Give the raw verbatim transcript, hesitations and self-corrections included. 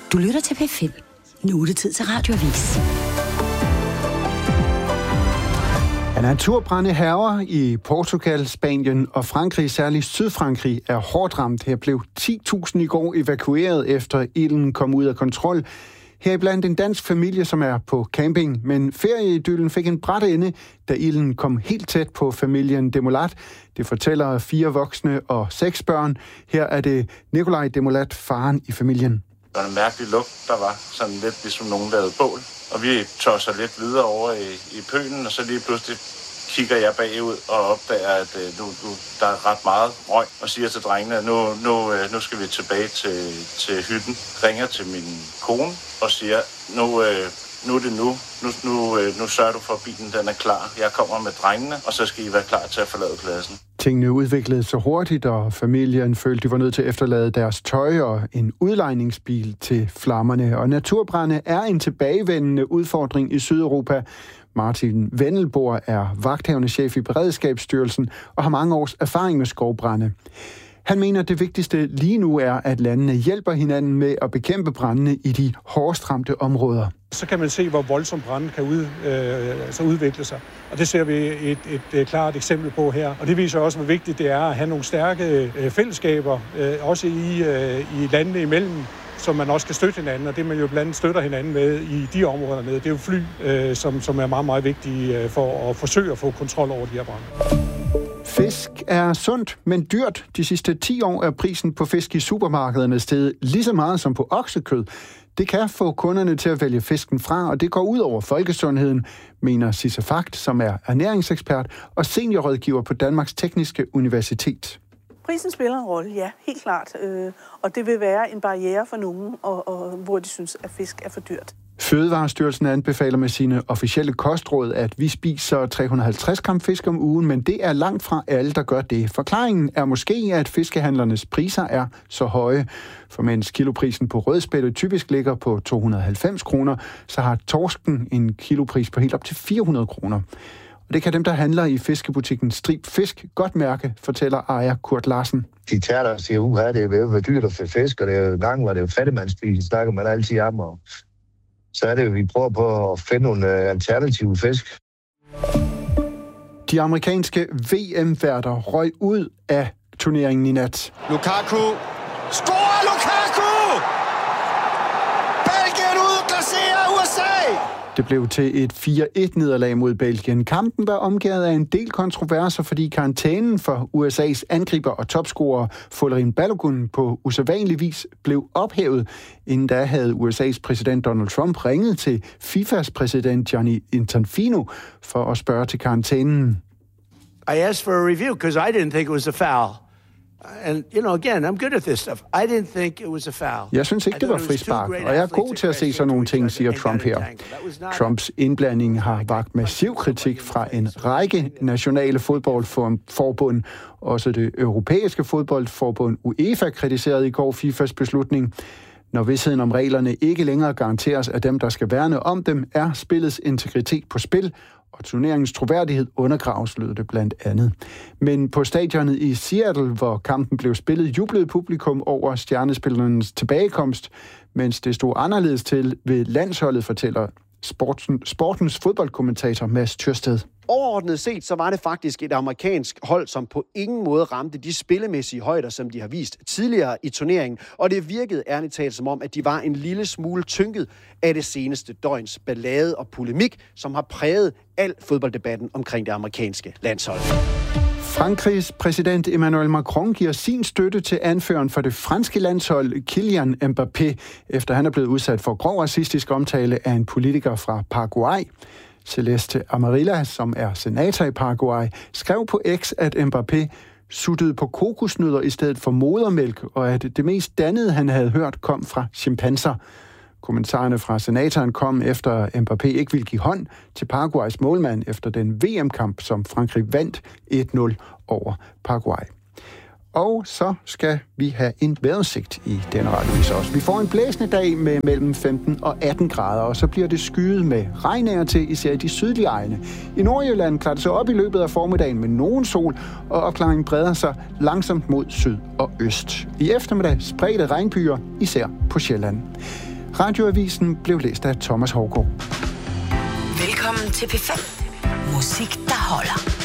Du lytter til P fem. Nu er det tid til Radioavis. Ja, naturbrande hærger i Portugal, Spanien og Frankrig, særligt Sydfrankrig, er hårdt ramt. Her blev ti tusind i går evakueret, efter ilden kom ud af kontrol. Heriblandt en dansk familie, som er på camping, men ferieidyllen fik en brat ende, da ilden kom helt tæt på familien Demolat. Det fortæller fire voksne og seks børn. Her er det Nikolaj Demolat, faren i familien. Der var en mærkelig lugt, der var sådan lidt ligesom nogen lavede bål. Og vi tosser lidt videre over i, i pølen, og så lige pludselig kigger jeg bagud og opdager, at øh, nu, nu, der er ret meget røg, og siger til drengene, at nu, nu, øh, nu skal vi tilbage til, til hytten. Ringer til min kone og siger, nu, øh, nu er det nu. Nu, nu, øh, nu sørger du for, at bilen den er klar. Jeg kommer med drengene, og så skal I være klar til at forlade pladsen. Tingene udviklede sig hurtigt, og familien følte, de var nødt til at efterlade deres tøj og en udlejningsbil til flammerne. Og naturbrande er en tilbagevendende udfordring i Sydeuropa. Martin Vendelboer er vagthavende chef i Beredskabsstyrelsen og har mange års erfaring med skovbrande. Han mener, at det vigtigste lige nu er, at landene hjælper hinanden med at bekæmpe brandene i de hårdest ramte områder. Så kan man se, hvor voldsomt branden kan ud, øh, altså udvikle sig. Og det ser vi et, et, et klart eksempel på her. Og det viser også, hvor vigtigt det er at have nogle stærke øh, fællesskaber, øh, også i, øh, i landene imellem, som man også kan støtte hinanden, og det man jo blandt andet støtter hinanden med i de områder nede. Det er jo fly, øh, som, som er meget, meget vigtige øh, for at forsøge at få kontrol over de her brande. Fisk er sundt, men dyrt. De sidste ti år er prisen på fisk i supermarkederne steget lige så meget som på oksekød. Det kan få kunderne til at vælge fisken fra, og det går ud over folkesundheden, mener Sisse Fagt, som er ernæringsekspert og seniorrådgiver på Danmarks Tekniske Universitet. Prisen spiller en rolle, ja, helt klart. Øh, og det vil være en barriere for nogen, og, og, hvor de synes, at fisk er for dyrt. Fødevarestyrelsen anbefaler med sine officielle kostråd, at vi spiser tre hundrede og halvtreds gram fisk om ugen, men det er langt fra alle, der gør det. Forklaringen er måske, at fiskehandlernes priser er så høje. For mens kiloprisen på rødspætte typisk ligger på to hundrede og halvfems kroner, så har torsken en kilopris på helt op til fire hundrede kroner. Og det kan dem, der handler i fiskebutikken Strib Fisk, godt mærke, fortæller ejer Kurt Larsen. De tager der og siger, uha, det er jo dyrt at få fisk, og det er jo gang, hvor det er jo fattigmandsspil, snakker man altid om, og så er det jo, vi prøver på at finde nogle alternative fisk. De amerikanske V M-værter røg ud af turneringen i nat. Lukaku! Scorer Lukaku! Belgien udklasserer U S A! Det blev til et fire et nederlag mod Belgien. Kampen var omgivet af en del kontroverser, fordi karantænen for U S A's angriber og topscorer Folarin Balogun på usædvanlig vis blev ophævet. Inden da havde U S A's præsident Donald Trump ringet til FIFAs præsident Gianni Infantino for at spørge til karantænen. I asked for a review because I didn't think it was a foul. And, you know, again, I'm good at this stuff. I didn't think it was a foul. Jeg synes ikke, det var frispark, og jeg er god til at se sådan nogle ting, siger Trump her. Trumps indblanding har vakt massiv kritik fra en række nationale fodboldforbund. Også det europæiske fodboldforbund UEFA kritiserede i går FIFAs beslutning. Når vidstheden om reglerne ikke længere garanteres af dem, der skal værne om dem, er spillets integritet på spil, og turneringens troværdighed undergraves, lød det blandt andet. Men på stadionet i Seattle, hvor kampen blev spillet, jublede publikum over stjernespillernes tilbagekomst, mens det stod anderledes til ved landsholdet, fortæller sporten, sportens fodboldkommentator Mads Thyrsted. Overordnet set, så var det faktisk et amerikansk hold, som på ingen måde ramte de spillemæssige højder, som de har vist tidligere i turneringen. Og det virkede ærligt talt som om, at de var en lille smule tynket af det seneste døgns ballade og polemik, som har præget al fodbolddebatten omkring det amerikanske landshold. Frankrigs præsident Emmanuel Macron giver sin støtte til anføreren for det franske landshold, Kylian Mbappé, efter han er blevet udsat for grov racistisk omtale af en politiker fra Paraguay. Celeste Amarilla, som er senator i Paraguay, skrev på X, at Mbappé suttede på kokosnødder i stedet for modermælk, og at det mest dannede, han havde hørt, kom fra chimpanser. Kommentarerne fra senatoren kom efter Mbappé ikke ville give hånd til Paraguays målmand efter den V M-kamp, som Frankrig vandt et nul over Paraguay. Og så skal vi have en vejrudsigt i denne radiovis også. Vi får en blæsende dag med mellem femten og atten grader, og så bliver det skyet med regn af til, især i de sydlige egne. I Nordjylland klarer det sig op i løbet af formiddagen med nogen sol, og opklaringen breder sig langsomt mod syd og øst. I eftermiddag spredte regnbyer, især på Sjælland. Radioavisen blev læst af Thomas Hougaard. Velkommen til P fem. Musik, der holder.